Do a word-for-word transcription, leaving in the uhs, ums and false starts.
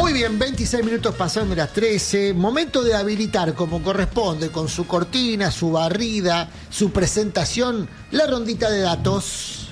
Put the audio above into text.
Muy bien, veintiséis minutos pasando las trece. Momento de habilitar como corresponde, con su cortina, su barrida, su presentación, la rondita de datos.